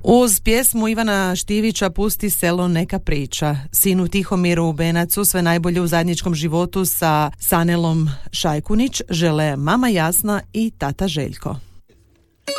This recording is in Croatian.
Uz pjesmu Ivana Štivića Pusti selo neka priča. Sinu Tihomiru Benacu sve najbolje u zajedničkom životu sa Sanelom Šajkunić žele mama Jasna i tata Željko.